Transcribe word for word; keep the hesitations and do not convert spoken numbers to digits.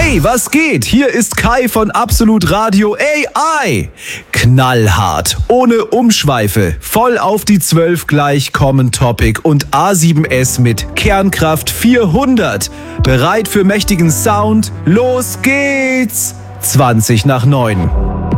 Hey, was geht? Hier ist Kai von Absolut Radio A I. Knallhart, ohne Umschweife, voll auf die zwölf gleich Common Topic und A sieben S mit Kernkraft vierhundert. Bereit für mächtigen Sound? Los geht's! zwanzig nach neun.